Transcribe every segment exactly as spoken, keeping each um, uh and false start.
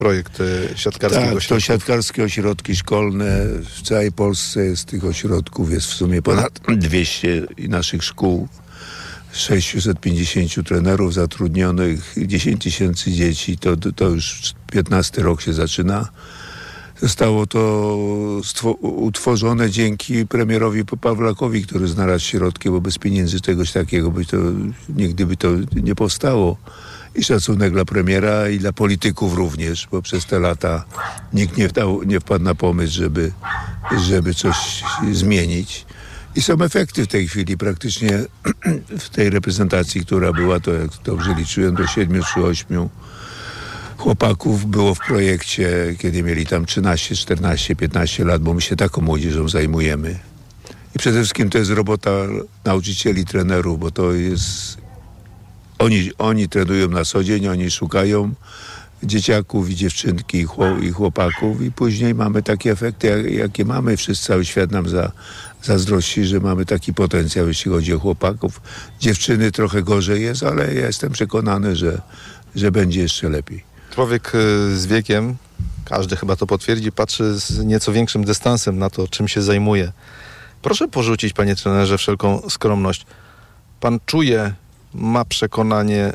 projekt siatkarskiego Tak, ośrodku. to siatkarskie ośrodki szkolne. W całej Polsce jest tych ośrodków, jest w sumie ponad dwieście naszych szkół. sześćset pięćdziesięciu trenerów zatrudnionych, dziesięć tysięcy dzieci. To, to już piętnasty rok się zaczyna. Zostało to stwo- utworzone dzięki premierowi Pawlakowi, który znalazł środki, bo bez pieniędzy czegoś takiego by to, nigdy by to nie powstało. I szacunek dla premiera i dla polityków również, bo przez te lata nikt nie, wdał, nie wpadł na pomysł, żeby, żeby coś zmienić. I są efekty w tej chwili. Praktycznie w tej reprezentacji, która była, to jak dobrze liczyłem, do siedmiu czy ośmiu chłopaków było w projekcie, kiedy mieli tam trzynaście, czternaście, piętnaście lat, bo my się taką młodzieżą zajmujemy. I przede wszystkim to jest robota nauczycieli, trenerów, bo to jest... Oni, oni trenują na co dzień, oni szukają dzieciaków i dziewczynki i, chłop, i chłopaków i później mamy takie efekty, jak, jakie mamy. Wszyscy, cały świat nam za, zazdrości, że mamy taki potencjał, jeśli chodzi o chłopaków. Dziewczyny trochę gorzej jest, ale ja jestem przekonany, że, że będzie jeszcze lepiej. Człowiek z wiekiem, każdy chyba to potwierdzi, patrzy z nieco większym dystansem na to, czym się zajmuje. Proszę porzucić, panie trenerze, wszelką skromność. Pan czuje, ma przekonanie,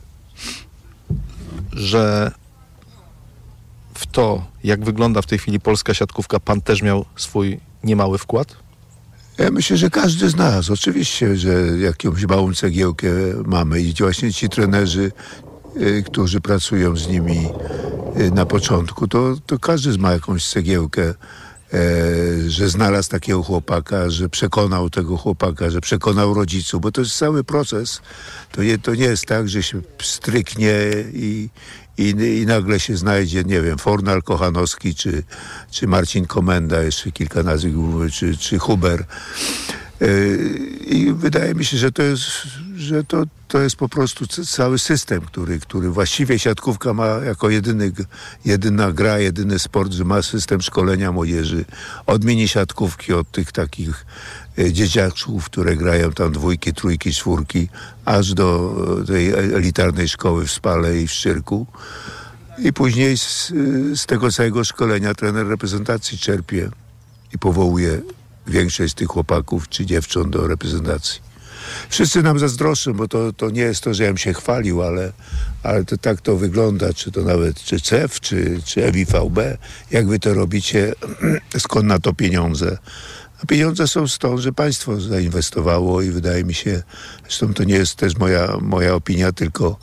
że w to, jak wygląda w tej chwili polska siatkówka, pan też miał swój niemały wkład? Ja myślę, że każdy z nas, oczywiście, że jakąś małą cegiełkę mamy i właśnie ci trenerzy, y, którzy pracują z nimi y, na początku, to, to każdy ma jakąś cegiełkę, e, że znalazł takiego chłopaka, że przekonał tego chłopaka, że przekonał rodziców, bo to jest cały proces. To nie, to nie jest tak, że się stryknie i, i, i nagle się znajdzie, nie wiem, Fornal Kochanowski, czy, czy Marcin Komenda, jeszcze kilka nazwisk, czy, czy Huber. I wydaje mi się, że to jest, że to, to jest po prostu cały system, który, który właściwie siatkówka ma jako jedyny, jedyna gra, jedyny sport, że ma system szkolenia młodzieży. Od mini siatkówki, od tych takich dzieciaczków, które grają tam dwójki, trójki, czwórki, aż do tej elitarnej szkoły w Spale i w Szczyrku. I później z, z tego całego szkolenia trener reprezentacji czerpie i powołuje większość z tych chłopaków czy dziewcząt do reprezentacji. Wszyscy nam zazdroszczą, bo to, to nie jest to, że ja bym się chwalił, ale, ale to tak to wygląda, czy to nawet czy C E F, czy, czy E W I V B. Jak wy to robicie, skąd na to pieniądze? A pieniądze są stąd, że państwo zainwestowało i wydaje mi się, zresztą to nie jest też moja, moja opinia, tylko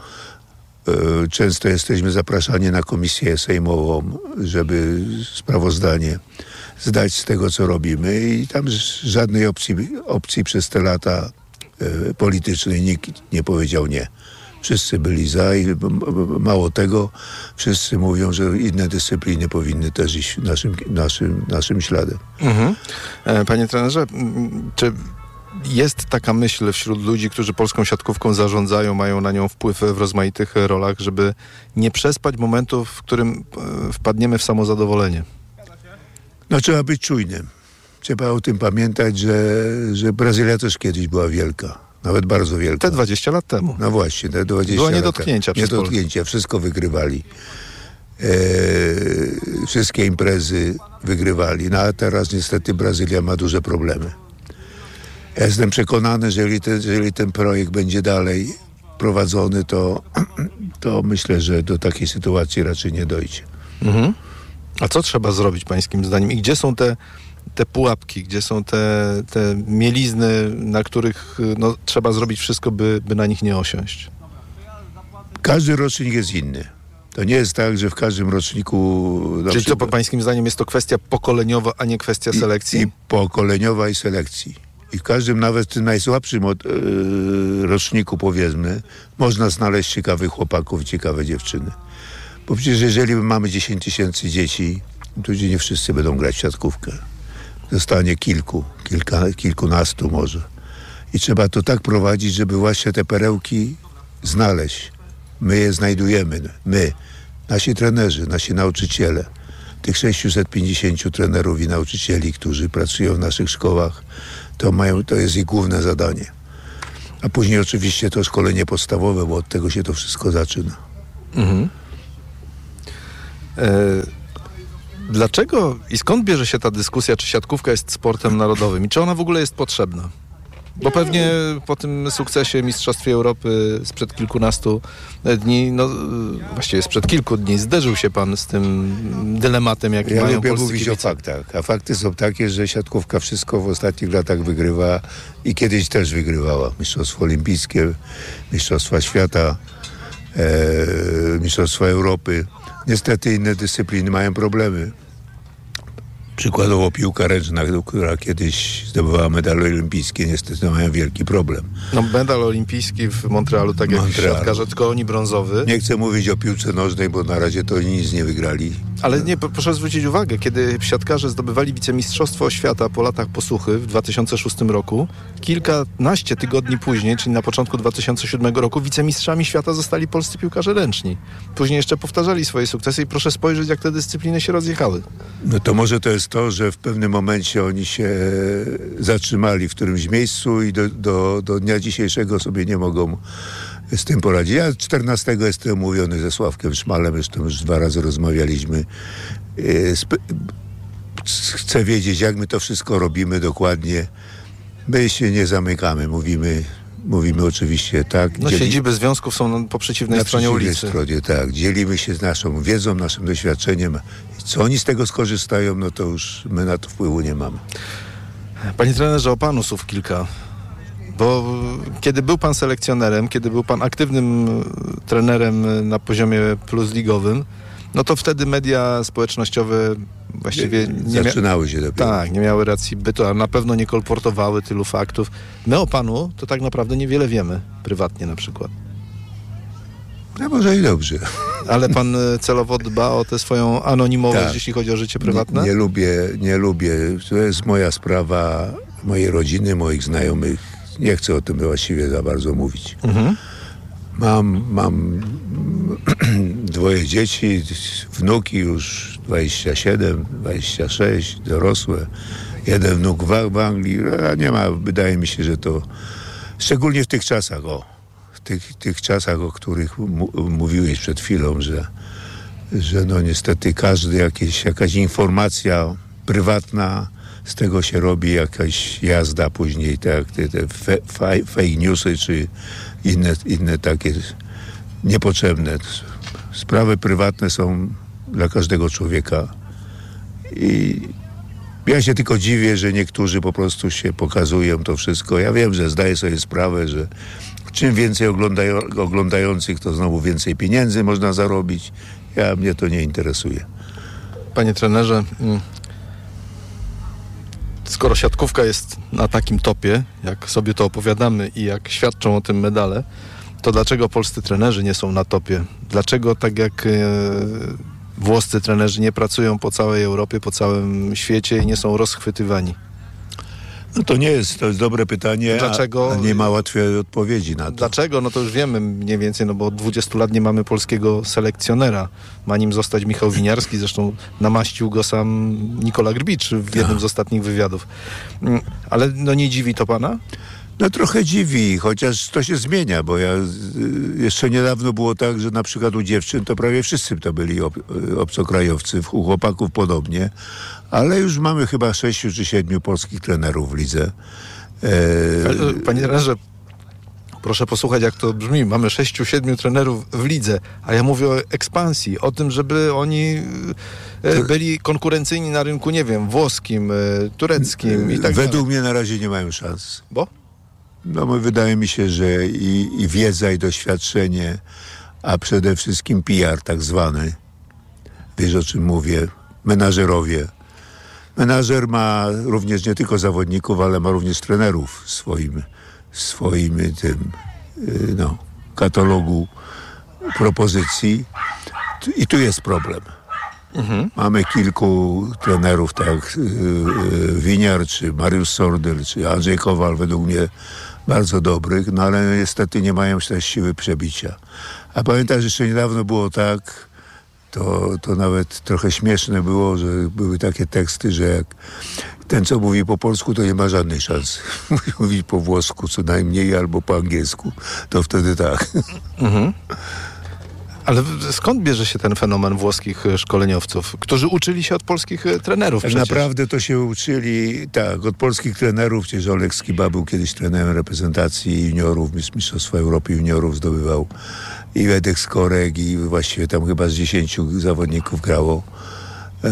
y, często jesteśmy zapraszani na komisję sejmową, żeby sprawozdanie zdać z tego, co robimy i tam żadnej opcji, opcji przez te lata e, politycznej nikt nie powiedział nie. Wszyscy byli za i mało tego, wszyscy mówią, że inne dyscypliny powinny też iść naszym, naszym, naszym śladem. Mhm. E, panie trenerze, czy jest taka myśl wśród ludzi, którzy polską siatkówką zarządzają, mają na nią wpływ w rozmaitych rolach, żeby nie przespać momentu, w którym e, wpadniemy w samozadowolenie? No trzeba być czujnym. Trzeba o tym pamiętać, że, że Brazylia też kiedyś była wielka. Nawet bardzo wielka. Te dwadzieścia lat temu. No właśnie, te dwadzieścia Była lat nie dotknięcia temu. przez Nie dotknięcia, wszystko wygrywali. E, wszystkie imprezy wygrywali. No a teraz niestety Brazylia ma duże problemy. Ja jestem przekonany, że jeżeli ten, jeżeli ten projekt będzie dalej prowadzony, to, to myślę, że do takiej sytuacji raczej nie dojdzie. Mhm. A co trzeba zrobić pańskim zdaniem? I gdzie są te, te pułapki, gdzie są te, te mielizny, na których no, trzeba zrobić wszystko, by, by na nich nie osiąść? Każdy rocznik jest inny. To nie jest tak, że w każdym roczniku... Czyli przykład, co pańskim zdaniem jest to kwestia pokoleniowa, a nie kwestia selekcji? I, i pokoleniowa i selekcji. I w każdym, nawet w tym najsłabszym od, yy, roczniku, powiedzmy, można znaleźć ciekawych chłopaków, ciekawe dziewczyny. Bo przecież jeżeli mamy dziesięć tysięcy dzieci, to nie wszyscy będą grać w siatkówkę. Zostanie kilku, kilka, kilkunastu może. I trzeba to tak prowadzić, żeby właśnie te perełki znaleźć. My je znajdujemy. My, nasi trenerzy, nasi nauczyciele. Tych sześćset pięćdziesięciu trenerów i nauczycieli, którzy pracują w naszych szkołach, to, mają, to jest ich główne zadanie. A później oczywiście to szkolenie podstawowe, bo od tego się to wszystko zaczyna. Mhm. E, dlaczego i skąd bierze się ta dyskusja, czy siatkówka jest sportem narodowym i czy ona w ogóle jest potrzebna? Bo pewnie po tym sukcesie Mistrzostwie Europy sprzed kilkunastu dni, no właściwie sprzed kilku dni, zderzył się pan z tym dylematem, jaki Ja mają lubię polscy mówić kibice. o faktach, a fakty są takie, że siatkówka wszystko w ostatnich latach wygrywa i kiedyś też wygrywała. Mistrzostwa Olimpijskie, Mistrzostwa Świata, e, Mistrzostwa Europy. Niestety inne dyscypliny mają problemy. Przykładowo piłka ręczna, która kiedyś zdobywała medale olimpijskie, niestety mają wielki problem. No medal olimpijski w Montrealu, tak jak Montrealu. siatkarze, tylko oni brązowy. Nie chcę mówić o piłce nożnej, bo na razie to oni nic nie wygrali. Ale nie, proszę zwrócić uwagę, kiedy siatkarze zdobywali wicemistrzostwo świata po latach posuchy w dwa tysiące szóstym roku, kilkanaście tygodni później, czyli na początku dwa tysiące siódmego roku, wicemistrzami świata zostali polscy piłkarze ręczni. Później jeszcze powtarzali swoje sukcesy i proszę spojrzeć, jak te dyscypliny się rozjechały. No to może to jest to, że w pewnym momencie oni się zatrzymali w którymś miejscu i do, do, do dnia dzisiejszego sobie nie mogą z tym poradzić. Ja czternastego jestem umówiony ze Sławkiem Szmalem, zresztą już dwa razy rozmawialiśmy. Chcę wiedzieć, jak my to wszystko robimy dokładnie. My się nie zamykamy, mówimy, mówimy oczywiście tak. No dzieli... siedziby związków są po przeciwnej na stronie przeciwnej ulicy. Stronie, tak. Dzielimy się z naszą wiedzą, naszym doświadczeniem. Co oni z tego skorzystają, no to już my na to wpływu nie mamy. Panie trenerze, o panu słów kilka. Bo kiedy był pan selekcjonerem, kiedy był pan aktywnym trenerem na poziomie plusligowym, no to wtedy media społecznościowe właściwie nie, nie zaczynały się dopiero. Tak, nie miały racji bytu, a na pewno nie kolportowały tylu faktów. My o panu to tak naprawdę niewiele wiemy, prywatnie na przykład. No może i dobrze. Ale pan celowo dba o tę swoją anonimowość, Tak. jeśli chodzi o życie prywatne? Nie, nie lubię, nie lubię. To jest moja sprawa, mojej rodziny, moich znajomych. Nie chcę o tym właściwie za bardzo mówić. Mhm. Mam, mam dwoje dzieci, wnuki już dwadzieścia siedem, dwadzieścia sześć, dorosłe. Jeden wnuk w, w Anglii. A nie ma, wydaje mi się, że to szczególnie w tych czasach, o, w tych, tych czasach, o których mu, mówiłeś przed chwilą, że, że no niestety każdy jakieś, jakaś informacja prywatna, z tego się robi jakaś jazda później, tak, te, te fe, fe, fake newsy, czy inne, inne takie niepotrzebne. Sprawy prywatne są dla każdego człowieka i ja się tylko dziwię, że niektórzy po prostu się pokazują to wszystko. Ja wiem, że zdaję sobie sprawę, że czym więcej oglądają, oglądających, to znowu więcej pieniędzy można zarobić. Ja, mnie to nie interesuje. Panie trenerze, skoro siatkówka jest na takim topie, jak sobie to opowiadamy i jak świadczą o tym medale, to dlaczego polscy trenerzy nie są na topie? Dlaczego tak jak e, włoscy trenerzy nie pracują po całej Europie, po całym świecie i nie są rozchwytywani? No to nie jest, to jest dobre pytanie, Dlaczego? a, a nie ma łatwej odpowiedzi na to. Dlaczego? No to już wiemy mniej więcej, no bo od dwudziestu lat nie mamy polskiego selekcjonera. Ma nim zostać Michał Winiarski, zresztą namaścił go sam Nikola Grbicz w jednym z ostatnich wywiadów. Ale no nie dziwi to pana? No trochę dziwi, chociaż to się zmienia, bo ja jeszcze niedawno było tak, że na przykład u dziewczyn to prawie wszyscy to byli ob, obcokrajowcy, u chłopaków podobnie, ale już mamy chyba sześciu czy siedmiu polskich trenerów w lidze. E... Panie trenerze, proszę posłuchać, jak to brzmi. Mamy sześciu, siedmiu trenerów w lidze, a ja mówię o ekspansji, o tym, żeby oni byli konkurencyjni na rynku, nie wiem, włoskim, tureckim i tak dalej. Według mnie na razie nie mają szans. Bo? No wydaje mi się, że i, i wiedza, i doświadczenie, a przede wszystkim P R tak zwany. Wiesz, o czym mówię? Menażerowie. Menażer ma również nie tylko zawodników, ale ma również trenerów w swoim, w swoim tym, no, katalogu propozycji. I tu jest problem. Mhm. Mamy kilku trenerów, tak jak Winiar, czy Mariusz Sordyl, czy Andrzej Kowal, według mnie bardzo dobrych, no ale niestety nie mają też siły przebicia. A pamiętasz, że jeszcze niedawno było tak, to, to nawet trochę śmieszne było, że były takie teksty, że jak ten, co mówi po polsku, to nie ma żadnej szansy. Mówi po włosku co najmniej albo po angielsku, to wtedy tak. Mhm. Ale skąd bierze się ten fenomen włoskich szkoleniowców, którzy uczyli się od polskich trenerów Tak przecież? naprawdę to się uczyli, tak, od polskich trenerów. Przecież Oleg Skiba był kiedyś trenerem reprezentacji juniorów, Mistrzostwa Europy juniorów zdobywał. I Edek Skorek, i właściwie tam chyba z dziesięciu zawodników grało e,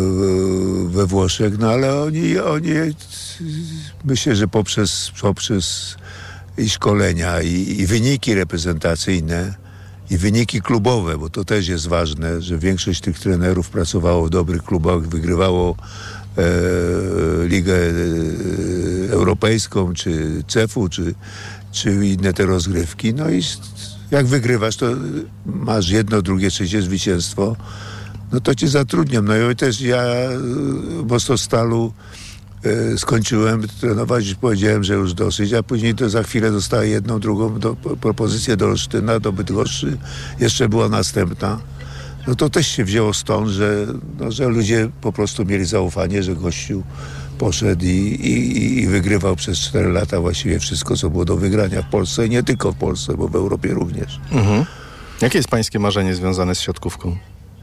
we Włoszech. No ale oni, oni myślę, że poprzez, poprzez i szkolenia, i, i wyniki reprezentacyjne, i wyniki klubowe, bo to też jest ważne, że większość tych trenerów pracowało w dobrych klubach, wygrywało e, Ligę e, Europejską, czy cefu, czy, czy inne te rozgrywki. No i jak wygrywasz, to masz jedno, drugie, trzecie zwycięstwo, no to cię zatrudniam. No i też ja w Mostostalu e, skończyłem trenować, już powiedziałem, że już dosyć, a później to za chwilę dostaję jedną, drugą do, propozycję do Olsztyna, do Bydgoszczy. Jeszcze była następna. No to też się wzięło stąd, że, no, że ludzie po prostu mieli zaufanie, że gościu poszedł i, i, i wygrywał przez cztery lata właściwie wszystko, co było do wygrania w Polsce i nie tylko w Polsce, bo w Europie również. Mhm. Jakie jest pańskie marzenie związane z siatkówką?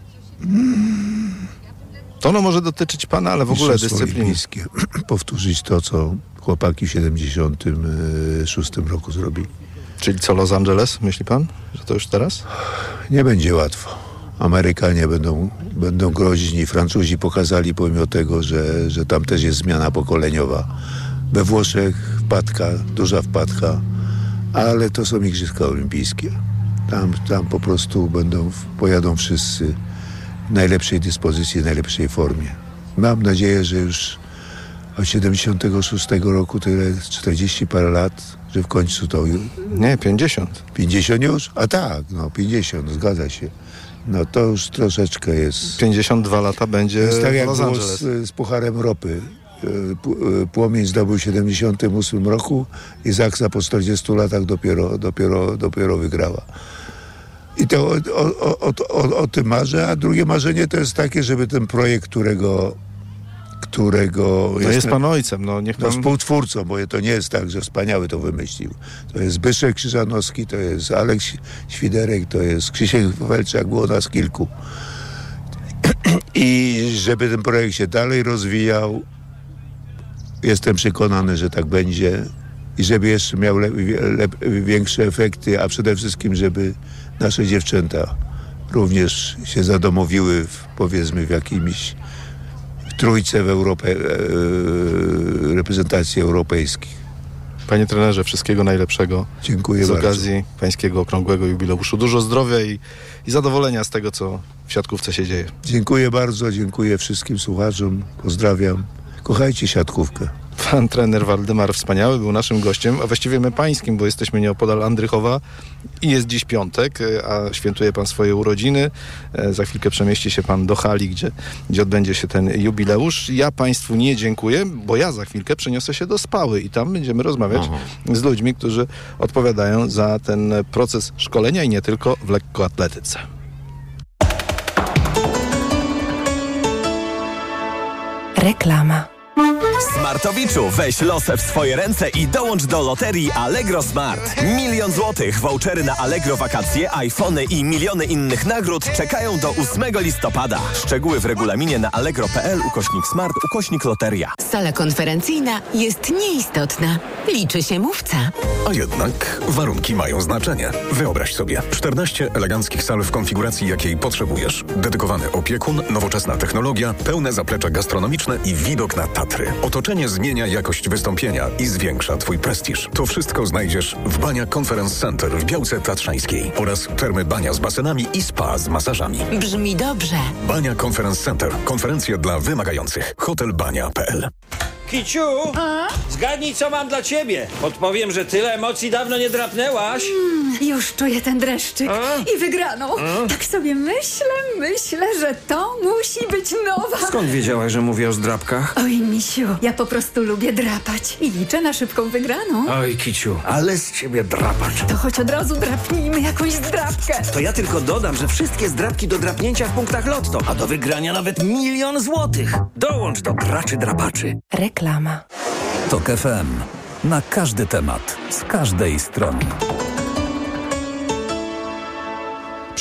Hmm. To ono może dotyczyć pana, ale w ogóle dyscypliny. Powtórzyć to, co chłopaki w siedemdziesiątym szóstym roku zrobili. Czyli co, Los Angeles, myśli pan, że to już teraz? Nie będzie łatwo. Amerykanie będą, będą groźni, Francuzi pokazali pomimo tego, że, że tam też jest zmiana pokoleniowa. We Włoszech wpadka, duża wpadka, ale to są Igrzyska Olimpijskie. Tam, tam po prostu będą, pojadą wszyscy w najlepszej dyspozycji, w najlepszej formie. Mam nadzieję, że już od siedemdziesiątego szóstego roku, tyle czterdzieści parę lat, że w końcu to... Nie, pięćdziesiąt. pięćdziesiąt już? A tak, no pięćdziesiąt, zgadza się. No to już troszeczkę jest... pięćdziesiąt dwa lata będzie jest tak w jak Los było Angeles. z, z Pucharem Ropy. Płomień zdobył w siedemdziesiątym ósmym roku i Zaksa po czterdziestu latach dopiero, dopiero, dopiero wygrała. I to o, o, o, o, o tym marzę, a drugie marzenie to jest takie, żeby ten projekt, którego którego... No jest pan ojcem, no niech pan... No współtwórcą, bo to nie jest tak, że wspaniały to wymyślił. To jest Zbyszek Krzyżanowski, to jest Aleks Świderek, to jest Krzysiek Welczak, było nas kilku. I żeby ten projekt się dalej rozwijał, jestem przekonany, że tak będzie i żeby jeszcze miał le, le, większe efekty, a przede wszystkim, żeby nasze dziewczęta również się zadomowiły w, powiedzmy w jakimś trójce w Europie, e, reprezentacji europejskich. Panie trenerze, wszystkiego najlepszego. Dziękuję z bardzo. okazji pańskiego okrągłego jubileuszu. Dużo zdrowia i, i zadowolenia z tego, co w siatkówce się dzieje. Dziękuję bardzo, dziękuję wszystkim słuchaczom. Pozdrawiam. Kochajcie siatkówkę. Pan trener Waldemar Wspaniały był naszym gościem, a właściwie my pańskim, bo jesteśmy nieopodal Andrychowa i jest dziś piątek, a świętuje pan swoje urodziny. Za chwilkę przemieści się pan do hali, gdzie, gdzie odbędzie się ten jubileusz. Ja państwu nie dziękuję, bo ja za chwilkę przeniosę się do Spały i tam będziemy rozmawiać Aha. z ludźmi, którzy odpowiadają za ten proces szkolenia i nie tylko w lekkoatletyce. Reklama. Smartowiczu, weź losę w swoje ręce i dołącz do loterii Allegro Smart. Milion złotych, vouchery na Allegro wakacje, iPhony i miliony innych nagród czekają do ósmego listopada. Szczegóły w regulaminie na allegro.pl ukośnik smart ukośnik loteria. Sala konferencyjna jest nieistotna. Liczy się mówca. A jednak warunki mają znaczenie. Wyobraź sobie, czternaście eleganckich sal w konfiguracji, jakiej potrzebujesz. Dedykowany opiekun, nowoczesna technologia, pełne zaplecze gastronomiczne i widok na Tatry. Otoczenie zmienia jakość wystąpienia i zwiększa Twój prestiż. To wszystko znajdziesz w Bania Conference Center w Białce Tatrzańskiej oraz termy Bania z basenami i spa z masażami. Brzmi dobrze. Bania Conference Center. Konferencje dla wymagających. hotel bania kropka p l. Kiciu, A? Zgadnij, co mam dla ciebie. Podpowiem, że tyle emocji dawno nie drapnęłaś. Mm, już czuję ten dreszczyk A? i wygraną. A? Tak sobie myślę, myślę, że to musi być nowa. Skąd wiedziałaś, że mówię o zdrapkach? Oj, misiu, ja po prostu lubię drapać i liczę na szybką wygraną. Oj, Kiciu, ale z ciebie drapacz. To choć od razu drapnijmy jakąś zdrapkę. To ja tylko dodam, że wszystkie zdrapki do drapnięcia w punktach Lotto, a do wygrania nawet milion złotych. Dołącz do graczy drapaczy. Reklama. Tok F M. Na każdy temat, z każdej strony.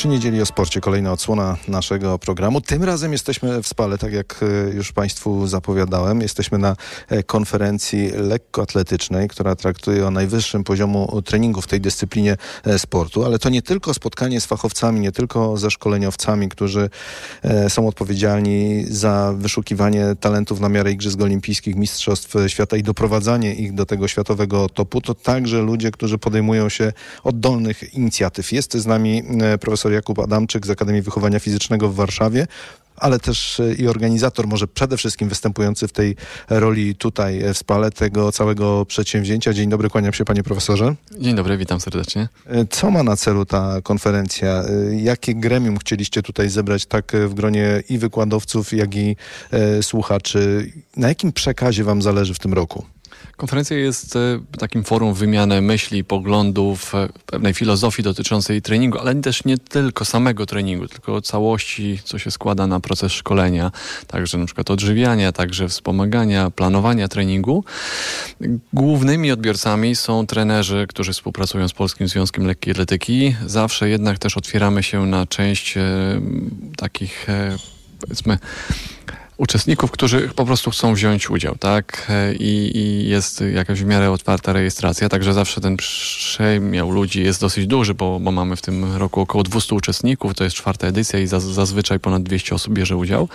przy Niedzieli o Sporcie kolejna odsłona naszego programu. Tym razem jesteśmy w Spale, tak jak już Państwu zapowiadałem. Jesteśmy na konferencji lekkoatletycznej, która traktuje o najwyższym poziomu treningu w tej dyscyplinie sportu, ale to nie tylko spotkanie z fachowcami, nie tylko ze szkoleniowcami, którzy są odpowiedzialni za wyszukiwanie talentów na miarę Igrzysk Olimpijskich, Mistrzostw Świata i doprowadzanie ich do tego światowego topu, to także ludzie, którzy podejmują się oddolnych inicjatyw. Jest z nami profesor Jakub Adamczyk z Akademii Wychowania Fizycznego w Warszawie, ale też i organizator, może przede wszystkim występujący w tej roli tutaj w Spale tego całego przedsięwzięcia. Dzień dobry, kłaniam się panie profesorze. Dzień dobry, witam serdecznie. Co ma na celu ta konferencja? Jakie gremium chcieliście tutaj zebrać tak w gronie i wykładowców, jak i e, słuchaczy? Na jakim przekazie wam zależy w tym roku? Konferencja jest e, takim forum wymiany myśli, poglądów, e, pewnej filozofii dotyczącej treningu, ale też nie tylko samego treningu, tylko całości, co się składa na proces szkolenia, także na przykład odżywiania, także wspomagania, planowania treningu. Głównymi odbiorcami są trenerzy, którzy współpracują z Polskim Związkiem Lekkiej Atletyki. Zawsze jednak też otwieramy się na część e, takich, e, powiedzmy, uczestników, którzy po prostu chcą wziąć udział, tak? I, i jest jakaś w miarę otwarta rejestracja, także zawsze ten przemiał ludzi jest dosyć duży, bo, bo mamy w tym roku około dwieście uczestników, to jest czwarta edycja i za, zazwyczaj ponad dwieście osób bierze udział.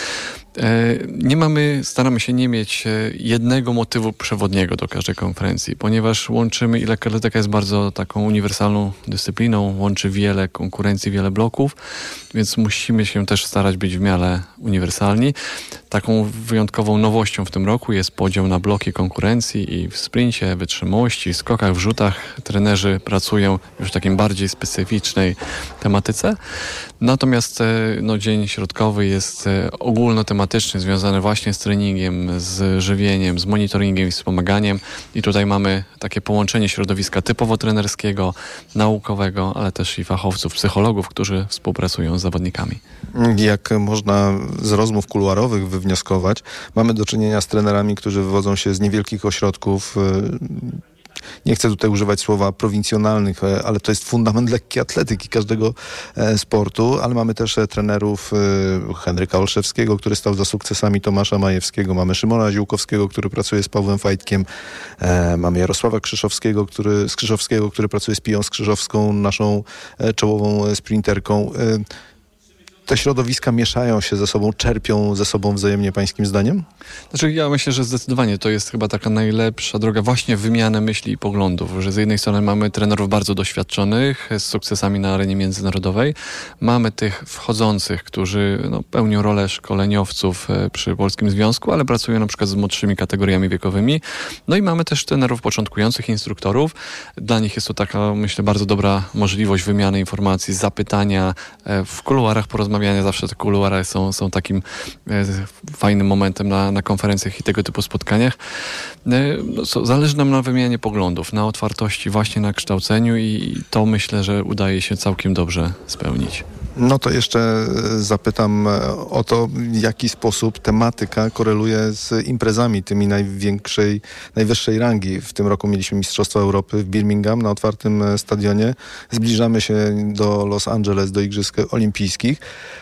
Nie mamy, staramy się nie mieć jednego motywu przewodniego do każdej konferencji, ponieważ łączymy, i lekkoatletyka jest bardzo taką uniwersalną dyscypliną, łączy wiele konkurencji, wiele bloków, więc musimy się też starać być w miarę uniwersalni. Taką wyjątkową nowością w tym roku jest podział na bloki konkurencji i w sprincie, wytrzymałości, skokach, wrzutach trenerzy pracują już w takim bardziej specyficznej tematyce. Natomiast no, dzień środkowy jest ogólnotematyczny, związany właśnie z treningiem, z żywieniem, z monitoringiem i wspomaganiem. I tutaj mamy takie połączenie środowiska typowo trenerskiego, naukowego, ale też i fachowców, psychologów, którzy współpracują z zawodnikami. Jak można z rozmów kuluarowych wywnioskować, mamy do czynienia z trenerami, którzy wywodzą się z niewielkich ośrodków. Nie chcę tutaj używać słowa prowincjonalnych, ale to jest fundament lekkiej atletyki każdego sportu, ale mamy też trenerów Henryka Olszewskiego, który stał za sukcesami Tomasza Majewskiego, mamy Szymona Ziółkowskiego, który pracuje z Pawłem Fajtkiem, mamy Jarosława Krzyszowskiego, który, z Krzyżowskiego, który pracuje z Piją Skrzyżowską, naszą czołową sprinterką. Te środowiska mieszają się ze sobą, czerpią ze sobą wzajemnie pańskim zdaniem? Znaczy ja myślę, że zdecydowanie to jest chyba taka najlepsza droga właśnie wymiany myśli i poglądów, że z jednej strony mamy trenerów bardzo doświadczonych z sukcesami na arenie międzynarodowej, mamy tych wchodzących, którzy no, pełnią rolę szkoleniowców przy Polskim Związku, ale pracują na przykład z młodszymi kategoriami wiekowymi, no i mamy też trenerów początkujących, instruktorów. Dla nich jest to taka, myślę, bardzo dobra możliwość wymiany informacji, zapytania, w kuluarach porozmawiania. Zawsze te kuluary są, są takim e, fajnym momentem na, na konferencjach i tego typu spotkaniach. E, no, so, zależy nam na wymianie poglądów, na otwartości, właśnie na kształceniu i to myślę, że udaje się całkiem dobrze spełnić. No to jeszcze zapytam o to, w jaki sposób tematyka koreluje z imprezami tymi największej, najwyższej rangi. W tym roku mieliśmy Mistrzostwa Europy w Birmingham na otwartym stadionie. Zbliżamy się do Los Angeles, do Igrzysk Olimpijskich,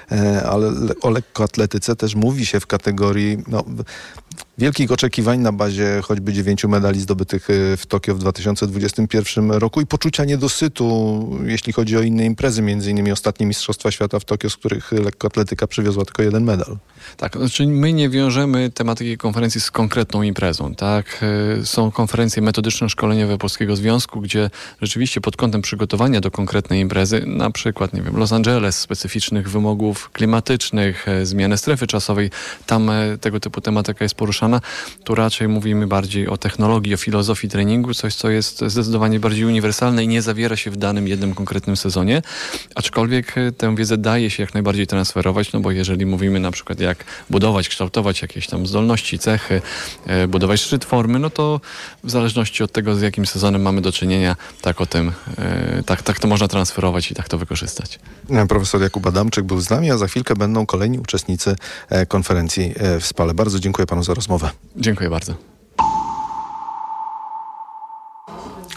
ale o lekkoatletyce też mówi się w kategorii no, wielkich oczekiwań na bazie choćby dziewięciu medali zdobytych w Tokio w dwa tysiące dwudziestym pierwszym roku i poczucia niedosytu, jeśli chodzi o inne imprezy, między innymi ostatnie Mistrzostwa Świata w Tokio, z których lekkoatletyka przywiozła tylko jeden medal. Tak, znaczy my nie wiążemy tematyki konferencji z konkretną imprezą, tak? Są konferencje metodyczno-szkoleniowe Polskiego Związku, gdzie rzeczywiście pod kątem przygotowania do konkretnej imprezy, na przykład, nie wiem, Los Angeles, specyficznych wymogów klimatycznych, zmiany strefy czasowej, tam tego typu tematyka jest poruszana, tu raczej mówimy bardziej o technologii, o filozofii treningu, coś, co jest zdecydowanie bardziej uniwersalne i nie zawiera się w danym jednym konkretnym sezonie, aczkolwiek tę wiedzę daje się jak najbardziej transferować, no bo jeżeli mówimy na przykład jak budować, kształtować jakieś tam zdolności, cechy, e, budować szczyt formy, no to w zależności od tego, z jakim sezonem mamy do czynienia, tak o tym, e, tak, tak to można transferować i tak to wykorzystać. Profesor Jakub Adamczyk był z nami, a za chwilkę będą kolejni uczestnicy e, konferencji e, w Spale. Bardzo dziękuję panu za rozmowę. Dziękuję bardzo.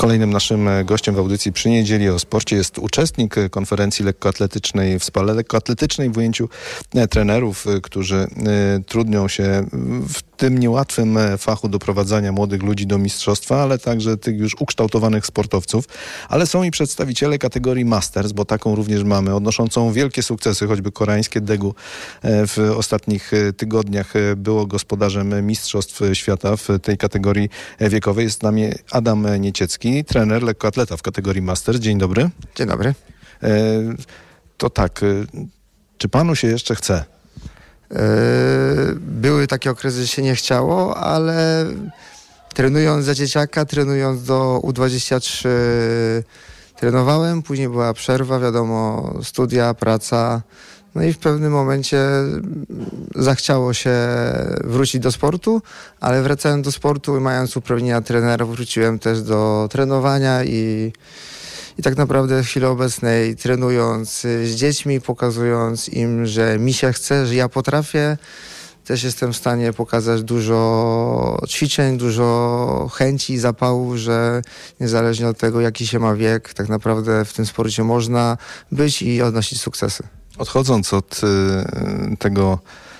Kolejnym naszym gościem w audycji Przy Niedzieli o Sporcie jest uczestnik konferencji lekkoatletycznej w Spale Lekkoatletycznej w ujęciu trenerów, którzy trudnią się w tym niełatwym fachu doprowadzania młodych ludzi do mistrzostwa, ale także tych już ukształtowanych sportowców. Ale są i przedstawiciele kategorii Masters, bo taką również mamy, odnoszącą wielkie sukcesy, choćby koreańskie Daegu w ostatnich tygodniach było gospodarzem Mistrzostw Świata w tej kategorii wiekowej. Jest z nami Adam Nieciecki, trener lekkoatleta w kategorii Masters. Dzień dobry. Dzień dobry. E, to tak, czy panu się jeszcze chce? E, były takie okresy, że się nie chciało, ale trenując za dzieciaka, trenując do U dwadzieścia trzy trenowałem, później była przerwa, wiadomo, studia, praca. No i w pewnym momencie zachciało się wrócić do sportu, ale wracając do sportu i mając uprawnienia trenera, wróciłem też do trenowania i, i tak naprawdę w chwili obecnej trenując z dziećmi, pokazując im, że mi się chce, że ja potrafię, też jestem w stanie pokazać dużo ćwiczeń, dużo chęci i zapału, że niezależnie od tego, jaki się ma wiek, tak naprawdę w tym sporcie można być i odnosić sukcesy. Odchodząc od y, tego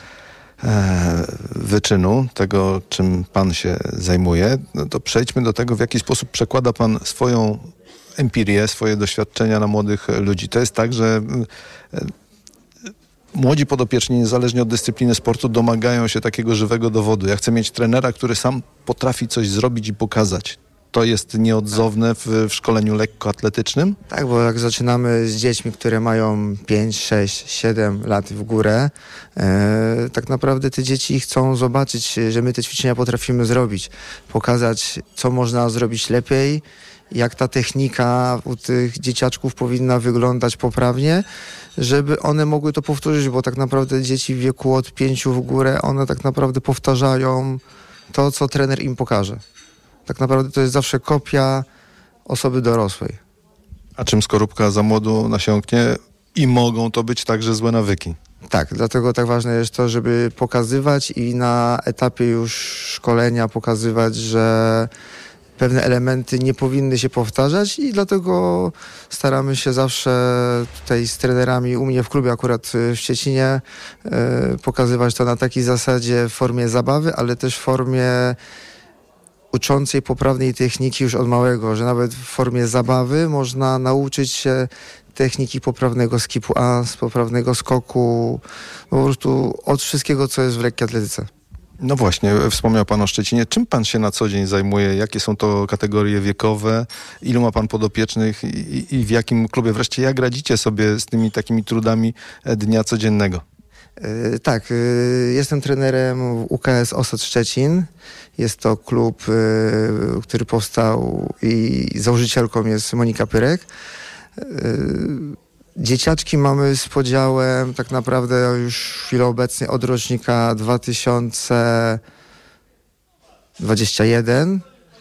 e, wyczynu, tego czym pan się zajmuje, no to przejdźmy do tego, w jaki sposób przekłada pan swoją empirię, swoje doświadczenia na młodych ludzi. To jest tak, że y, y, młodzi podopieczni, niezależnie od dyscypliny sportu, domagają się takiego żywego dowodu. Ja chcę mieć trenera, który sam potrafi coś zrobić i pokazać. To jest nieodzowne w, w szkoleniu lekkoatletycznym? Tak, bo jak zaczynamy z dziećmi, które mają pięć, sześć, siedem lat w górę, e, tak naprawdę te dzieci chcą zobaczyć, że my te ćwiczenia potrafimy zrobić, pokazać, co można zrobić lepiej, jak ta technika u tych dzieciaczków powinna wyglądać poprawnie, żeby one mogły to powtórzyć, bo tak naprawdę dzieci w wieku od pięciu w górę, one tak naprawdę powtarzają to, co trener im pokaże. Tak naprawdę to jest zawsze kopia osoby dorosłej. A czym skorupka za młodu nasiąknie i mogą to być także złe nawyki? Tak, dlatego tak ważne jest to, żeby pokazywać i na etapie już szkolenia pokazywać, że pewne elementy nie powinny się powtarzać i dlatego staramy się zawsze tutaj z trenerami u mnie w klubie, akurat w Szczecinie, yy, pokazywać to na takiej zasadzie w formie zabawy, ale też w formie uczącej poprawnej techniki już od małego, że nawet w formie zabawy można nauczyć się techniki poprawnego skipu as, poprawnego skoku, po prostu od wszystkiego, co jest w lekkiej atletyce. No właśnie, wspomniał pan o Szczecinie. Czym pan się na co dzień zajmuje? Jakie są to kategorie wiekowe? Ilu ma pan podopiecznych i, i w jakim klubie? Wreszcie jak radzicie sobie z tymi takimi trudami dnia codziennego? Yy, tak, yy, jestem trenerem w U K S Osad Szczecin. Jest to klub, yy, który powstał i założycielką jest Monika Pyrek. Yy, dzieciaczki mamy z podziałem tak naprawdę już w chwili obecnej od rocznika dwa tysiące dwudziestego pierwszego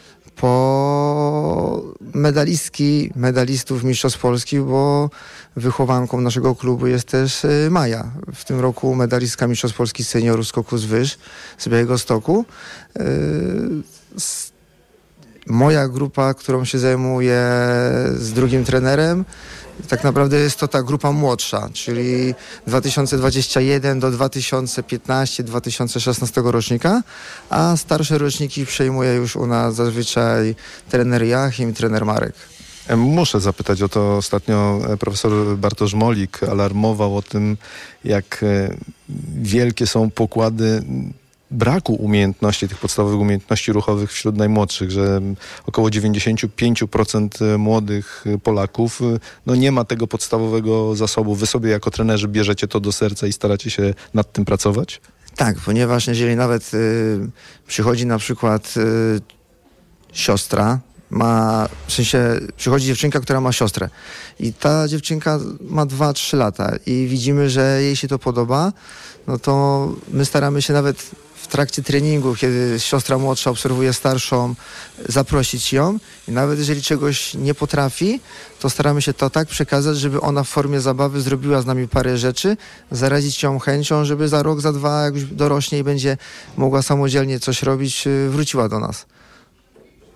po medalistki, medalistów mistrzostw Polski, bo wychowanką naszego klubu jest też Maja. W tym roku medalistka mistrzostw Polski seniorów skoku z wyż z Białegostoku. Moja grupa, którą się zajmuję z drugim trenerem, tak naprawdę jest to ta grupa młodsza, czyli dwa tysiące dwudziesty pierwszy do dwa tysiące piętnastego dwa tysiące szesnastego rocznika, a starsze roczniki przejmuje już u nas zazwyczaj trener Joachim, trener Marek. Muszę zapytać o to. Ostatnio profesor Bartosz Molik alarmował o tym, jak wielkie są pokłady braku umiejętności, tych podstawowych umiejętności ruchowych wśród najmłodszych, że około dziewięćdziesiąt pięć procent młodych Polaków no nie ma tego podstawowego zasobu. Wy sobie jako trenerzy bierzecie to do serca i staracie się nad tym pracować? Tak, ponieważ jeżeli nawet y, przychodzi na przykład y, siostra, ma, w sensie przychodzi dziewczynka, która ma siostrę i ta dziewczynka ma dwa trzy lata i widzimy, że jej się to podoba, no to my staramy się nawet w trakcie treningu, kiedy siostra młodsza obserwuje starszą, zaprosić ją i nawet jeżeli czegoś nie potrafi, to staramy się to tak przekazać, żeby ona w formie zabawy zrobiła z nami parę rzeczy, zarazić ją chęcią, żeby za rok, za dwa, jak już dorośnie i będzie mogła samodzielnie coś robić, wróciła do nas.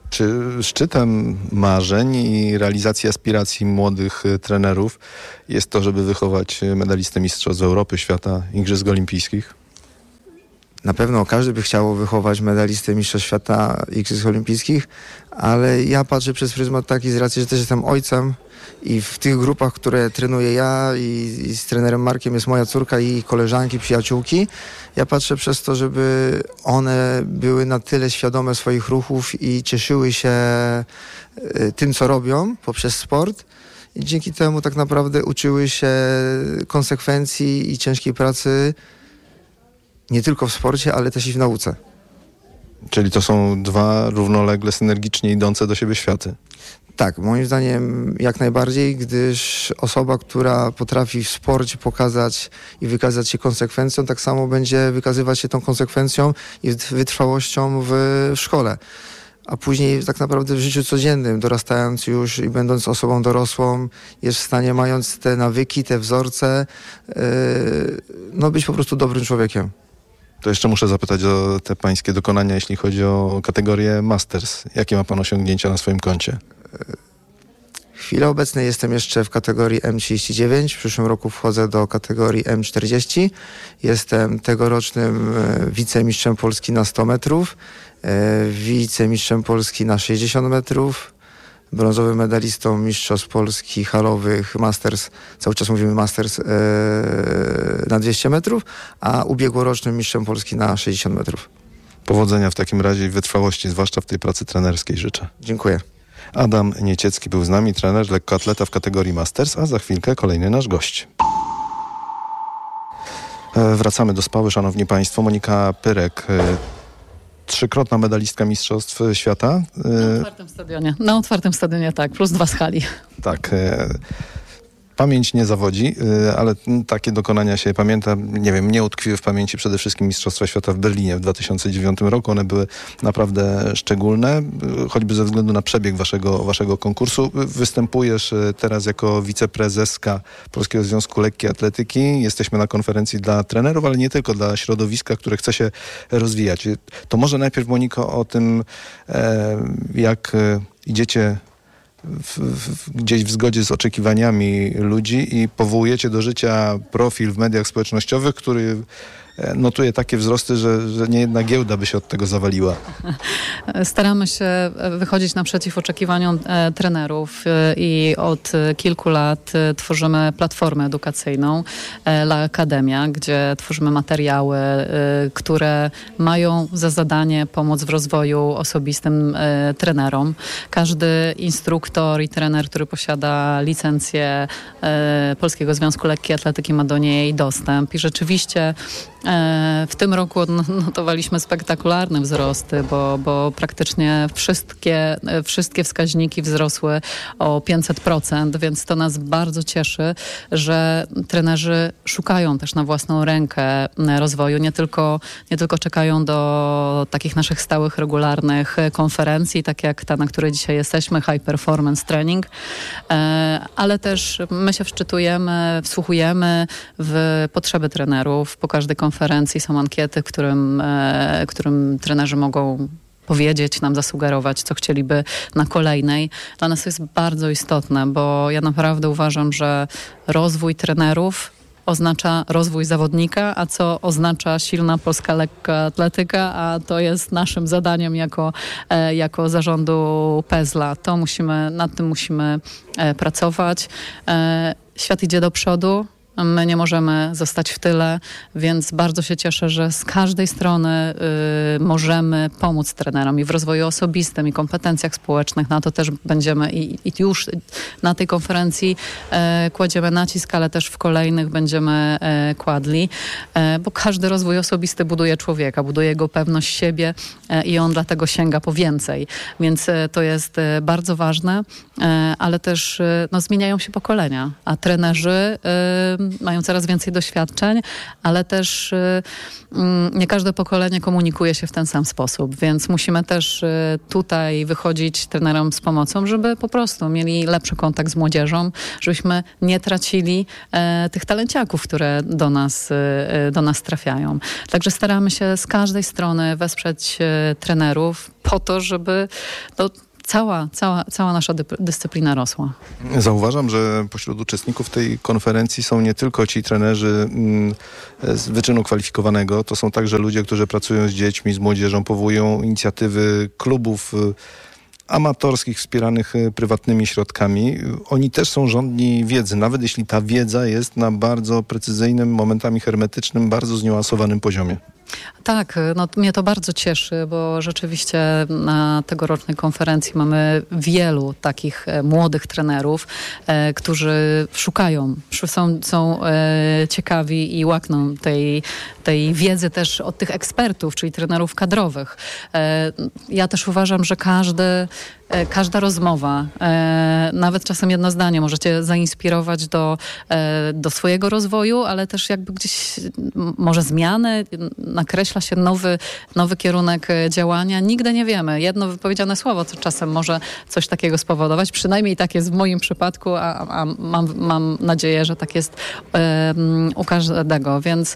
Czy szczytem marzeń i realizacji aspiracji młodych trenerów jest to, żeby wychować medalistę Mistrzostw Europy, Świata, Igrzysk Olimpijskich? Na pewno każdy by chciał wychować medalistę Mistrzostw Świata, Igrzysk Olimpijskich, ale ja patrzę przez pryzmat taki z racji, że też jestem ojcem i w tych grupach, które trenuję ja i, i z trenerem Markiem jest moja córka i koleżanki, przyjaciółki, ja patrzę przez to, żeby one były na tyle świadome swoich ruchów i cieszyły się y, tym, co robią poprzez sport. I dzięki temu tak naprawdę uczyły się konsekwencji i ciężkiej pracy nie tylko w sporcie, ale też i w nauce. Czyli to są dwa równolegle, synergicznie idące do siebie światy. Tak, moim zdaniem jak najbardziej, gdyż osoba, która potrafi w sporcie pokazać i wykazać się konsekwencją, tak samo będzie wykazywać się tą konsekwencją i wytrwałością w, w szkole. A później tak naprawdę w życiu codziennym, dorastając już i będąc osobą dorosłą, jest w stanie, mając te nawyki, te wzorce, yy, no być po prostu dobrym człowiekiem. To jeszcze muszę zapytać o te pańskie dokonania, jeśli chodzi o kategorię Masters. Jakie ma pan osiągnięcia na swoim koncie? W chwili obecnej jestem jeszcze w kategorii M trzydzieści dziewięć. W przyszłym roku wchodzę do kategorii M czterdzieści. Jestem tegorocznym wicemistrzem Polski na sto metrów, wicemistrzem Polski na sześćdziesiąt metrów, brązowym medalistą Mistrzostw Polski halowych Masters, cały czas mówimy Masters, na dwieście metrów, a ubiegłorocznym mistrzem Polski na sześćdziesiąt metrów. Powodzenia w takim razie i wytrwałości, zwłaszcza w tej pracy trenerskiej życzę. Dziękuję. Adam Nieciecki był z nami, trener, lekkoatleta w kategorii Masters, a za chwilkę kolejny nasz gość. E, wracamy do Spały, szanowni państwo. Monika Pyrek, e, trzykrotna medalistka Mistrzostw Świata. E, na otwartym stadionie. Na otwartym stadionie, tak, plus dwa z hali. Tak. E, Pamięć nie zawodzi, ale takie dokonania się pamięta. Nie wiem, mnie utkwiły w pamięci przede wszystkim Mistrzostwa Świata w Berlinie w dwa tysiące dziewiątym roku. One były naprawdę szczególne, choćby ze względu na przebieg waszego, waszego konkursu. Występujesz teraz jako wiceprezeska Polskiego Związku Lekkiej Atletyki. Jesteśmy na konferencji dla trenerów, ale nie tylko, dla środowiska, które chce się rozwijać. To może najpierw, Moniko, o tym, jak idziecie W, w, gdzieś w zgodzie z oczekiwaniami ludzi i powołujecie do życia profil w mediach społecznościowych, który notuje takie wzrosty, że, że niejedna giełda by się od tego zawaliła. Staramy się wychodzić naprzeciw oczekiwaniom e, trenerów e, i od kilku lat e, tworzymy platformę edukacyjną e, La Academia, gdzie tworzymy materiały, e, które mają za zadanie pomóc w rozwoju osobistym e, trenerom. Każdy instruktor i trener, który posiada licencję e, Polskiego Związku Lekkiej Atletyki, ma do niej dostęp i rzeczywiście w tym roku odnotowaliśmy spektakularne wzrosty, bo, bo praktycznie wszystkie, wszystkie wskaźniki wzrosły o pięćset procent, więc to nas bardzo cieszy, że trenerzy szukają też na własną rękę rozwoju, nie tylko, nie tylko czekają do takich naszych stałych, regularnych konferencji, tak jak ta, na której dzisiaj jesteśmy, High Performance Training, ale też my się wczytujemy, wsłuchujemy w potrzeby trenerów. Po każdej konferencji są ankiety, w którym, e, którym trenerzy mogą powiedzieć, nam zasugerować, co chcieliby na kolejnej. Dla nas to jest bardzo istotne, bo ja naprawdę uważam, że rozwój trenerów oznacza rozwój zawodnika, a co oznacza silna polska lekka atletyka, a to jest naszym zadaniem jako, e, jako zarządu Pezla. To musimy, nad tym musimy e, pracować. E, świat idzie do przodu. My nie możemy zostać w tyle, więc bardzo się cieszę, że z każdej strony y, możemy pomóc trenerom i w rozwoju osobistym, i kompetencjach społecznych. Na to też będziemy i, i już na tej konferencji y, kładziemy nacisk, ale też w kolejnych będziemy y, kładli, y, bo każdy rozwój osobisty buduje człowieka, buduje jego pewność siebie y, i on dlatego sięga po więcej. Więc y, to jest y, bardzo ważne, y, ale też y, no, zmieniają się pokolenia, a trenerzy y, mają coraz więcej doświadczeń, ale też y, y, nie każde pokolenie komunikuje się w ten sam sposób, więc musimy też y, tutaj wychodzić trenerom z pomocą, żeby po prostu mieli lepszy kontakt z młodzieżą, żebyśmy nie tracili e, tych talenciaków, które do nas, e, do nas trafiają. Także staramy się z każdej strony wesprzeć e, trenerów po to, żeby to Cała, cała, cała nasza dy- dyscyplina rosła. Zauważam, że pośród uczestników tej konferencji są nie tylko ci trenerzy mm, z wyczynu kwalifikowanego, to są także ludzie, którzy pracują z dziećmi, z młodzieżą, powołują inicjatywy klubów y, amatorskich wspieranych y, prywatnymi środkami. Oni też są żądni wiedzy, nawet jeśli ta wiedza jest na bardzo precyzyjnym, momentami hermetycznym, bardzo zniuansowanym poziomie. Tak, no mnie to bardzo cieszy, bo rzeczywiście na tegorocznej konferencji mamy wielu takich e, młodych trenerów, e, którzy szukają, są, są e, ciekawi i łakną tej, tej wiedzy też od tych ekspertów, czyli trenerów kadrowych. E, ja też uważam, że każdy e, każda rozmowa, e, nawet czasem jedno zdanie może cię zainspirować do, e, do swojego rozwoju, ale też jakby gdzieś m, może zmiany, nakreśla się nowy, nowy kierunek działania. Nigdy nie wiemy. Jedno wypowiedziane słowo to czasem może coś takiego spowodować. Przynajmniej tak jest w moim przypadku, a, a mam, mam nadzieję, że tak jest e, u każdego. Więc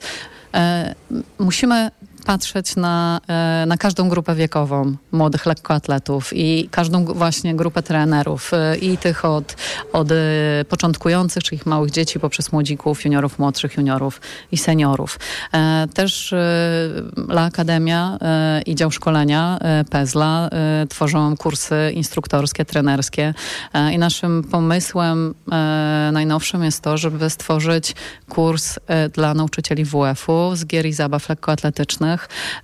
e, musimy patrzeć na, na każdą grupę wiekową młodych lekkoatletów i każdą właśnie grupę trenerów i tych od, od początkujących, czyli małych dzieci poprzez młodzików, juniorów, młodszych juniorów i seniorów. Też La Akademia i dział szkolenia Pezla tworzą kursy instruktorskie, trenerskie i naszym pomysłem najnowszym jest to, żeby stworzyć kurs dla nauczycieli W F-u z gier i zabaw lekkoatletycznych,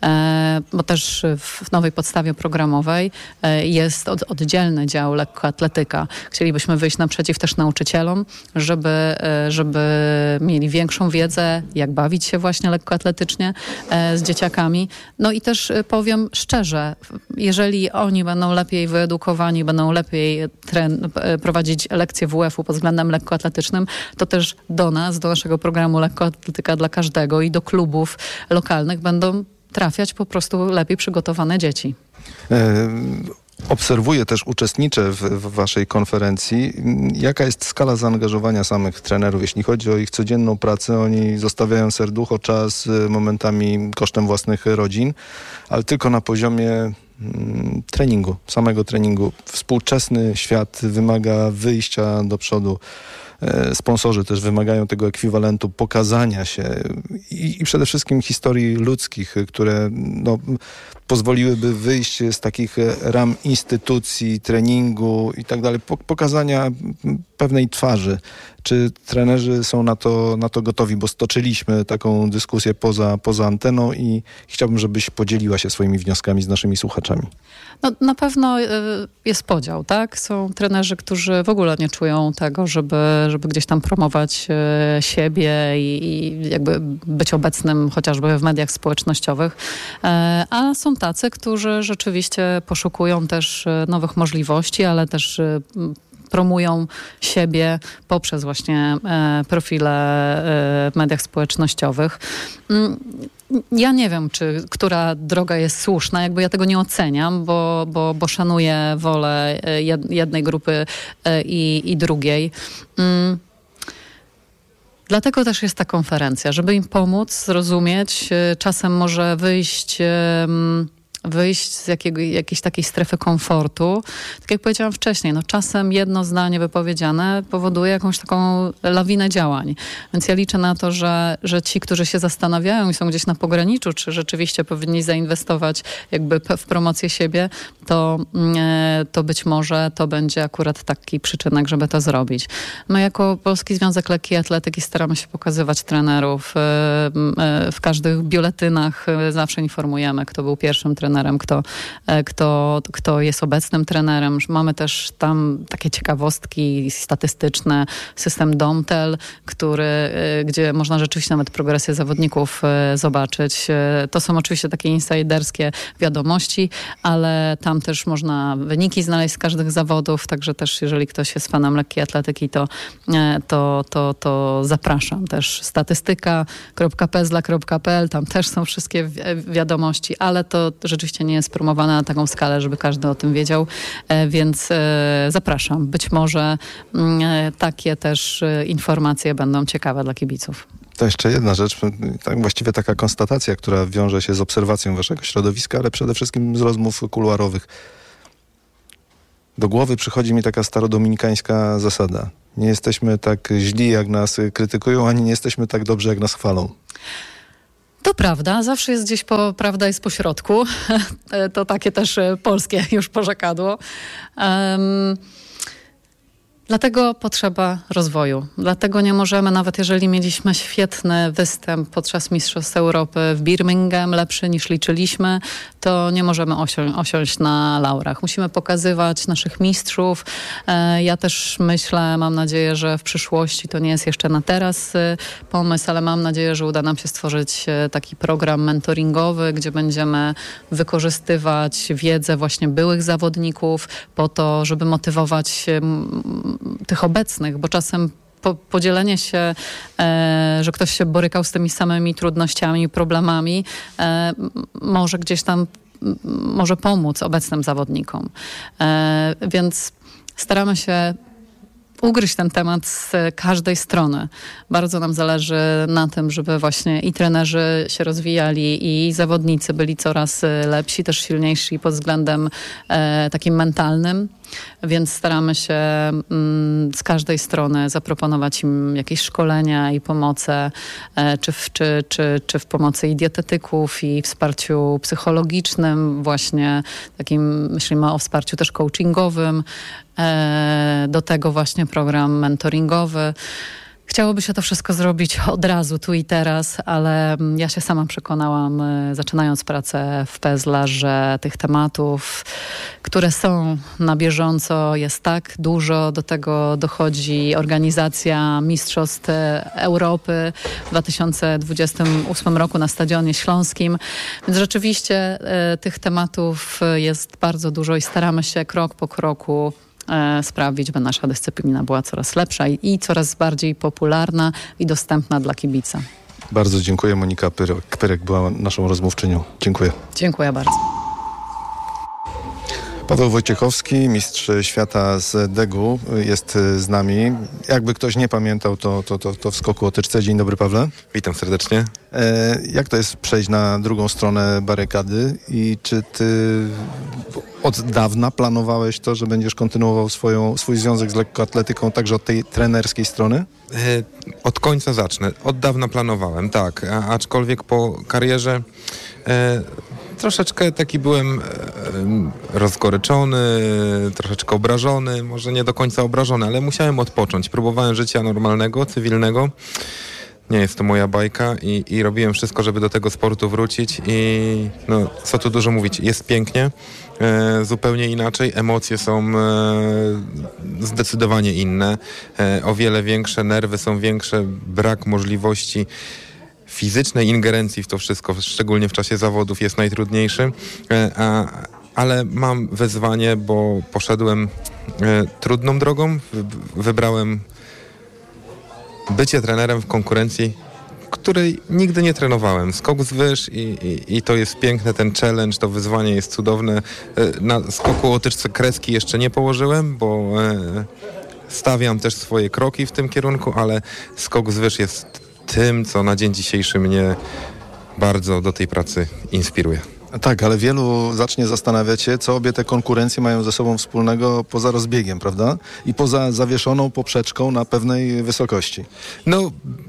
bo też w nowej podstawie programowej jest od, oddzielny dział lekkoatletyka. Chcielibyśmy wyjść naprzeciw też nauczycielom, żeby, żeby mieli większą wiedzę, jak bawić się właśnie lekkoatletycznie z dzieciakami. No i też powiem szczerze, jeżeli oni będą lepiej wyedukowani, będą lepiej tren, prowadzić lekcje W F-u pod względem lekkoatletycznym, to też do nas, do naszego programu lekkoatletyka dla każdego i do klubów lokalnych będą trafiać po prostu lepiej przygotowane dzieci. E, obserwuję też, uczestniczę w, w waszej konferencji. Jaka jest skala zaangażowania samych trenerów, jeśli chodzi o ich codzienną pracę? Oni zostawiają serducho, czas, momentami kosztem własnych rodzin, ale tylko na poziomie mm, treningu, samego treningu. Współczesny świat wymaga wyjścia do przodu. Sponsorzy też wymagają tego ekwiwalentu, pokazania się i, i przede wszystkim historii ludzkich, które no, pozwoliłyby wyjść z takich ram instytucji, treningu i tak dalej, pokazania pewnej twarzy. Czy trenerzy są na to, na to gotowi? Bo stoczyliśmy taką dyskusję poza, poza anteną i chciałbym, żebyś podzieliła się swoimi wnioskami z naszymi słuchaczami. No, na pewno jest podział, tak? Są trenerzy, którzy w ogóle nie czują tego, żeby, żeby gdzieś tam promować siebie i, i jakby być obecnym chociażby w mediach społecznościowych. A są tacy, którzy rzeczywiście poszukują też nowych możliwości, ale też promują siebie poprzez właśnie e, profile e, w mediach społecznościowych. Ja nie wiem, czy która droga jest słuszna, jakby ja tego nie oceniam, bo, bo, bo szanuję wolę jednej grupy e, i, i drugiej. Mm. Dlatego też jest ta konferencja, żeby im pomóc zrozumieć, czasem może wyjść... wyjść z jakiego, jakiejś takiej strefy komfortu. Tak jak powiedziałam wcześniej, no czasem jedno zdanie wypowiedziane powoduje jakąś taką lawinę działań. Więc ja liczę na to, że, że ci, którzy się zastanawiają i są gdzieś na pograniczu, czy rzeczywiście powinni zainwestować jakby w promocję siebie, to, to być może to będzie akurat taki przyczynek, żeby to zrobić. My jako Polski Związek Lekkiej Atletyki staramy się pokazywać trenerów. W każdych biuletynach zawsze informujemy, kto był pierwszym trenerem, trenerem, kto, kto, kto jest obecnym trenerem. Mamy też tam takie ciekawostki statystyczne, system Domtel, który, gdzie można rzeczywiście nawet progresję zawodników zobaczyć. To są oczywiście takie insiderskie wiadomości, ale tam też można wyniki znaleźć z każdych zawodów, także też jeżeli ktoś jest fanem lekkiej atletyki, to, to, to, to zapraszam. Też statystyka kropka pezla kropka pe el, tam też są wszystkie wi- wiadomości, ale to rzeczywiście nie jest promowane na taką skalę, żeby każdy o tym wiedział, e, więc e, zapraszam. Być może m, takie też e, informacje będą ciekawe dla kibiców. To jeszcze jedna rzecz, tak właściwie taka konstatacja, która wiąże się z obserwacją waszego środowiska, ale przede wszystkim z rozmów kuluarowych. Do głowy przychodzi mi taka starodominikańska zasada. Nie jesteśmy tak źli, jak nas krytykują, ani nie jesteśmy tak dobrzy, jak nas chwalą. To prawda, zawsze jest gdzieś po, prawda jest po środku. To takie też polskie już porzekadło. Um, Dlatego potrzeba rozwoju. Dlatego nie możemy, nawet jeżeli mieliśmy świetny występ podczas Mistrzostw Europy w Birmingham, lepszy niż liczyliśmy, to nie możemy osią- osiąść na laurach. Musimy pokazywać naszych mistrzów. E, ja też myślę, mam nadzieję, że w przyszłości, to nie jest jeszcze na teraz e, pomysł, ale mam nadzieję, że uda nam się stworzyć e, taki program mentoringowy, gdzie będziemy wykorzystywać wiedzę właśnie byłych zawodników po to, żeby motywować m, tych obecnych, bo czasem po, podzielenie się, e, że ktoś się borykał z tymi samymi trudnościami, problemami, e, może gdzieś tam m, może pomóc obecnym zawodnikom. E, więc staramy się ugryźć ten temat z każdej strony. Bardzo nam zależy na tym, żeby właśnie i trenerzy się rozwijali, i zawodnicy byli coraz lepsi, też silniejsi pod względem e, takim mentalnym. Więc staramy się mm, z każdej strony zaproponować im jakieś szkolenia i pomoce, e, czy, w, czy, czy, czy w pomocy i dietetyków, i wsparciu psychologicznym, właśnie takim, myślimy o wsparciu też coachingowym, e, do tego właśnie program mentoringowy. Chciałoby się to wszystko zrobić od razu, tu i teraz, ale ja się sama przekonałam, zaczynając pracę w Pezla, że tych tematów, które są na bieżąco, jest tak dużo. Do tego dochodzi organizacja Mistrzostw Europy w dwa tysiące dwudziestym ósmym roku na Stadionie Śląskim. Więc rzeczywiście e, tych tematów jest bardzo dużo i staramy się krok po kroku sprawić, by nasza dyscyplina była coraz lepsza i, i coraz bardziej popularna i dostępna dla kibica. Bardzo dziękuję. Monika Pyrek, Pyrek była naszą rozmówczynią. Dziękuję. Dziękuję bardzo. Paweł Wojciechowski, mistrz świata z Degu, jest z nami. Jakby ktoś nie pamiętał, to, to, to, to w skoku o tyczce. Dzień dobry, Pawle. Witam serdecznie. E, jak to jest przejść na drugą stronę barykady i czy ty od dawna planowałeś to, że będziesz kontynuował swoją, swój związek z lekkoatletyką także od tej trenerskiej strony? E, od końca zacznę. Od dawna planowałem, tak. A, aczkolwiek po karierze e, troszeczkę taki byłem e, rozgoryczony, troszeczkę obrażony, może nie do końca obrażony, ale musiałem odpocząć. Próbowałem życia normalnego, cywilnego. Nie jest to moja bajka i, i robiłem wszystko, żeby do tego sportu wrócić i no, co tu dużo mówić, jest pięknie, e, zupełnie inaczej, emocje są e, zdecydowanie inne, e, o wiele większe, nerwy są większe, brak możliwości fizycznej ingerencji w to wszystko, szczególnie w czasie zawodów, jest najtrudniejszy, e, a, ale mam wyzwanie, bo poszedłem e, trudną drogą, wy, wybrałem bycie trenerem w konkurencji, której nigdy nie trenowałem. Skok z wyż i, i, i to jest piękne, ten challenge, to wyzwanie jest cudowne. Na skoku o tyczce kreski jeszcze nie położyłem, bo stawiam też swoje kroki w tym kierunku, ale skok z wyż jest tym, co na dzień dzisiejszy mnie bardzo do tej pracy inspiruje. Tak, ale wielu zacznie zastanawiać się, co obie te konkurencje mają ze sobą wspólnego poza rozbiegiem, prawda? I poza zawieszoną poprzeczką na pewnej wysokości. No,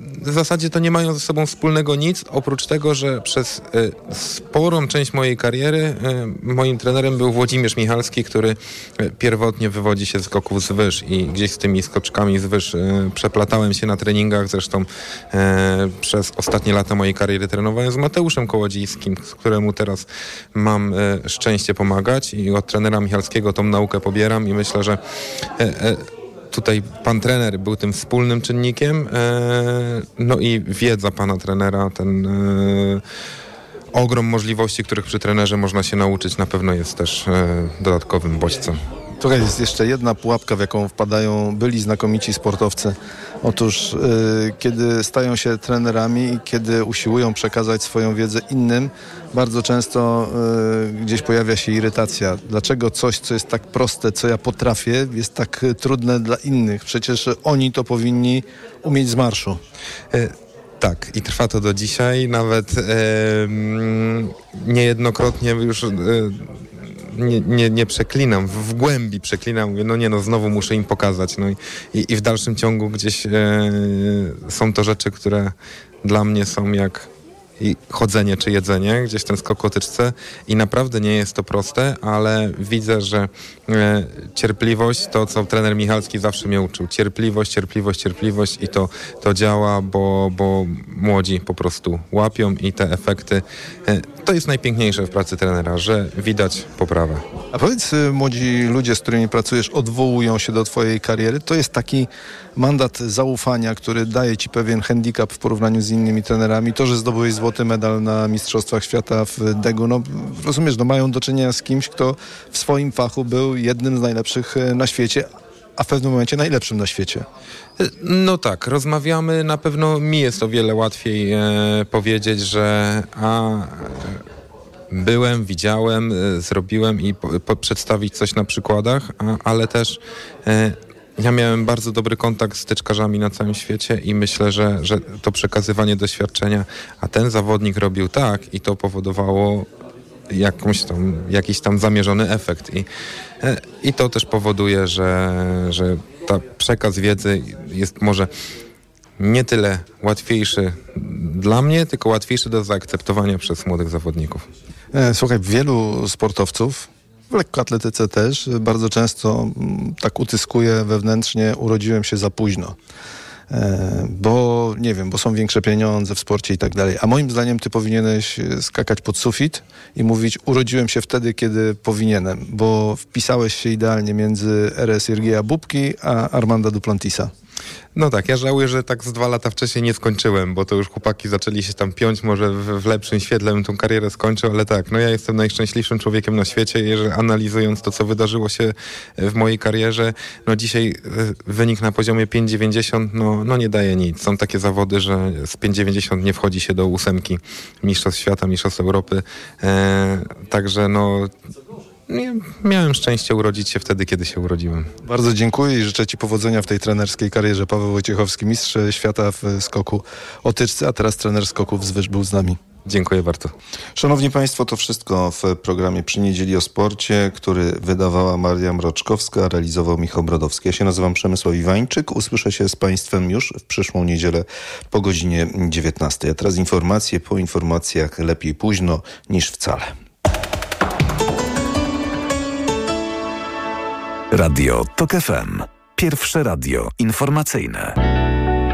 w zasadzie to nie mają ze sobą wspólnego nic, oprócz tego, że przez y, sporą część mojej kariery y, moim trenerem był Włodzimierz Michalski, który y, pierwotnie wywodzi się z skoków z wyż i gdzieś z tymi skoczkami z wyż y, przeplatałem się na treningach. Zresztą y, przez ostatnie lata mojej kariery trenowałem z Mateuszem Kołodziejskim, z któremu teraz mam y, szczęście pomagać i od trenera Michalskiego tą naukę pobieram i myślę, że y, y, tutaj pan trener był tym wspólnym czynnikiem, e, no i wiedza pana trenera, ten e, ogrom możliwości, których przy trenerze można się nauczyć, na pewno jest też e, dodatkowym bodźcem. Słuchaj, jest jeszcze jedna pułapka, w jaką wpadają byli znakomici sportowcy. Otóż yy, kiedy stają się trenerami i kiedy usiłują przekazać swoją wiedzę innym, bardzo często yy, gdzieś pojawia się irytacja. Dlaczego coś, co jest tak proste, co ja potrafię, jest tak trudne dla innych? Przecież oni to powinni umieć z marszu. Y- Tak, i trwa to do dzisiaj. Nawet e, niejednokrotnie już e, nie, nie, nie przeklinam, w, w głębi przeklinam, mówię, no nie no, znowu muszę im pokazać. No i, i, i w dalszym ciągu gdzieś e, są to rzeczy, które dla mnie są jak i chodzenie czy jedzenie, gdzieś ten skok o tyczce i naprawdę nie jest to proste, ale widzę, że e, cierpliwość, to co trener Michalski zawsze mnie uczył, cierpliwość, cierpliwość, cierpliwość i to, to działa, bo, bo młodzi po prostu łapią i te efekty, e, to jest najpiękniejsze w pracy trenera, że widać poprawę. A powiedz, młodzi ludzie, z którymi pracujesz, odwołują się do twojej kariery. To jest taki mandat zaufania, który daje ci pewien handicap w porównaniu z innymi trenerami. To, że zdobyłeś złoty medal na Mistrzostwach Świata w Degu, no rozumiesz, no mają do czynienia z kimś, kto w swoim fachu był jednym z najlepszych na świecie, a w pewnym momencie najlepszym na świecie. No tak, rozmawiamy, na pewno mi jest o wiele łatwiej e, powiedzieć, że a... byłem, widziałem, y, zrobiłem i po, po przedstawić coś na przykładach, a, ale też y, ja miałem bardzo dobry kontakt z tyczkarzami na całym świecie i myślę, że, że to przekazywanie doświadczenia, a ten zawodnik robił tak i to powodowało jakąś tam, jakiś tam zamierzony efekt i, y, i to też powoduje, że, że ta przekaz wiedzy jest może nie tyle łatwiejszy dla mnie, tylko łatwiejszy do zaakceptowania przez młodych zawodników. Słuchaj, wielu sportowców, w lekkoatletyce też, bardzo często m, tak utyskuje wewnętrznie, urodziłem się za późno. E, bo, nie wiem, bo są większe pieniądze w sporcie i tak dalej. A moim zdaniem ty powinieneś skakać pod sufit i mówić, urodziłem się wtedy, kiedy powinienem, bo wpisałeś się idealnie między R S Jurgieja Bubki a Armanda Duplantisa. No tak, ja żałuję, że tak z dwa lata wcześniej nie skończyłem, bo to już chłopaki zaczęli się tam piąć, może w, w lepszym świetle bym tą karierę skończył, ale tak, no ja jestem najszczęśliwszym człowiekiem na świecie, jeżeli analizując to, co wydarzyło się w mojej karierze, no dzisiaj wynik na poziomie pięć dziewięćdziesiąt, no, no nie daje nic. Są takie zawody, że z pięć dziewięćdziesiąt nie wchodzi się do ósemki Mistrzostw Świata, Mistrzostw Europy, e, także no... Nie, miałem szczęście urodzić się wtedy, kiedy się urodziłem. Bardzo dziękuję i życzę ci powodzenia w tej trenerskiej karierze. Paweł Wojciechowski, mistrz świata w skoku o tyczce, a teraz trener skoków z wyż był z nami. Dziękuję bardzo. Szanowni Państwo, to wszystko w programie Przy Niedzieli o Sporcie, który wydawała Maria Mroczkowska, realizował Michał Brodowski. Ja się nazywam Przemysław Iwańczyk. Usłyszę się z Państwem już w przyszłą niedzielę po godzinie dziewiętnastej. A teraz informacje po informacjach, lepiej późno niż wcale. Radio TOK F M. Pierwsze radio informacyjne.